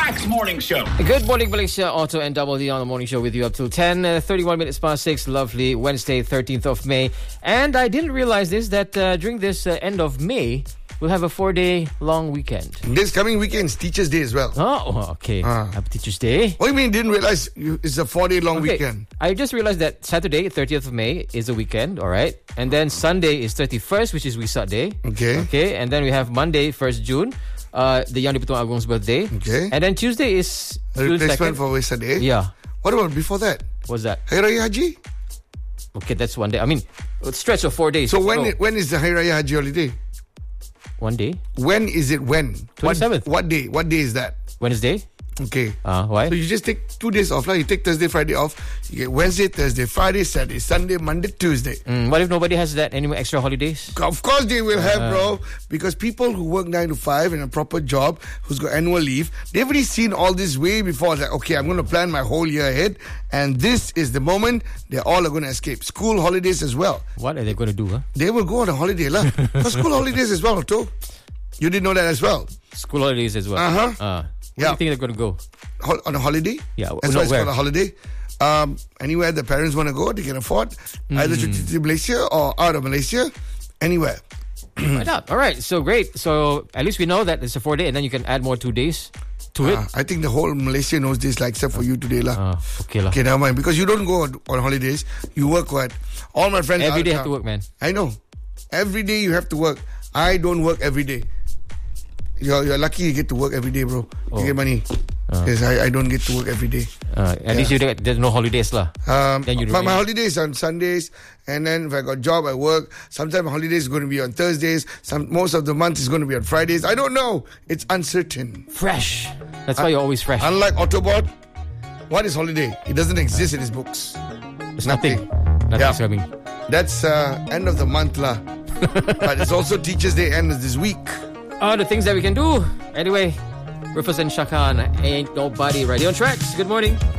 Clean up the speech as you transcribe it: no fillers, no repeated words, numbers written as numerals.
Trax Morning Show. Good morning, Malaysia. Otto and Double D on the morning show with you up till 10. 31 minutes past 6. Lovely Wednesday, 13th of May. And I didn't realize this, that during this end of May, we'll have a 4-day long weekend. This coming weekend is Teacher's Day as well. Oh, okay. Happy Teacher's Day. What do you mean you didn't realize it's a 4-day long weekend? I just realized that Saturday, 30th of May, is a weekend, all right? And then Sunday is 31st, which is Wesak Day. Okay. Okay, and then we have Monday, 1st June, the Yang di-Pertuan Agong's birthday. Okay. And then Tuesday is A June replacement 2nd. for Wesak Day? Yeah. What about before that? What's that? Hari Raya Haji? Okay, that's one day. I mean, a stretch of 4 days. So when is the Hari Raya Haji holiday? 1 day? When is it when? 27th. What day? What day is that? Wednesday? Okay. Why? So you just take 2 days off. You take Thursday, Friday off. You get Wednesday, Thursday, Friday, Saturday, Sunday, Monday, Tuesday. What if nobody has that? Any more extra holidays? Of course they will have, bro. Because people who work 9 to 5 in a proper job, who's got annual leave, they've already seen all this way before. Like, okay, I'm going to plan my whole year ahead. And this is the moment they all are going to escape. School holidays as well. What are they going to do, huh? They will go on a holiday, lah. For school holidays as well, too. You didn't know that as well? School holidays as well. Where do you think they're going to go? On a holiday? Yeah, That's no, why it's where? called a holiday. Anywhere the parents want to go, they can afford. Either to Malaysia or out of Malaysia. Anywhere. Why not? All right, so great. So at least we know that it's a 4-day and then you can add more 2 days to it. I think the whole Malaysia knows this, like, except for you today, lah. Okay, lah. Okay, never mind. Because you don't go on holidays. You work what? All my friends Every day have to work, man. I know. Every day you have to work. I don't work every day. You're lucky you get to work every day, bro. You get money. Because I don't get to work every day. At least there's no holidays, lah. Then you my holidays on Sundays, and then if I got job, I work. Sometimes my holidays is going to be on Thursdays. Most of the month is going to be on Fridays. I don't know. It's uncertain. Fresh. That's why you're always fresh. Unlike Autobot, what is holiday? It doesn't exist in his books. It's nothing. Nothing's coming. That's end of the month, lah. But it's also Teacher's Day end of this week. The things that we can do. Anyway, Rufus and Shakan, Ain't Nobody. Radio on Trax. Good morning.